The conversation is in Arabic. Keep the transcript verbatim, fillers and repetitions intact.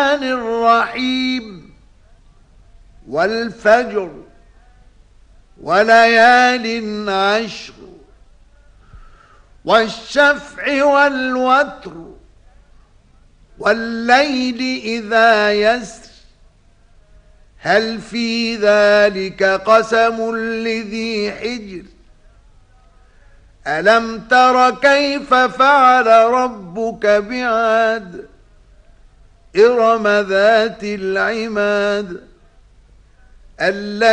الرحمن الرحيم والفجر وليال عشر والشفع والوتر والليل إذا يسر هل في ذلك قسم لذي حجر ألم تر كيف فعل ربك بعاد إرم ذات العماد